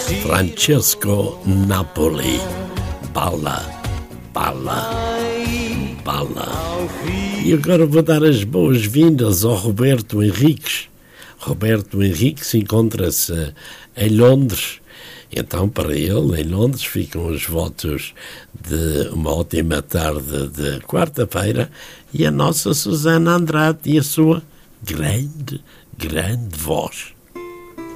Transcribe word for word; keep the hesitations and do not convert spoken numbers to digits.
Francesco Napoli. Bala, bala, bala. E agora vou dar as boas-vindas ao Roberto Henriques. Roberto Henriques encontra-se em Londres. Então, para ele, em Londres, ficam os votos de uma ótima tarde de quarta-feira e a nossa Susana Andrade e a sua grande, grande voz.